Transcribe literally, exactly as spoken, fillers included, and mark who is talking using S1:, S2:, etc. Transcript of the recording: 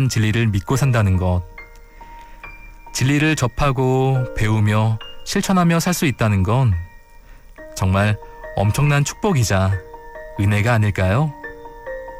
S1: 완전한 진리를 믿고 산다는 것. 진리를 접하고 배우며 실천하며 살 수 있다는 건 정말 엄청난 축복이자 은혜가 아닐까요?